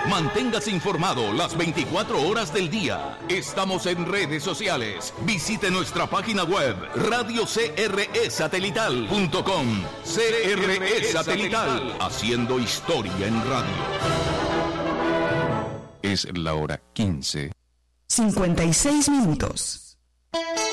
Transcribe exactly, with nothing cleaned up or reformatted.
Manténgase informado las veinticuatro horas del día. Estamos en redes sociales. Visite nuestra página web radio c r e satelital punto com. C R E Satelital, haciendo historia en radio. Es la hora quince. cincuenta y seis minutos.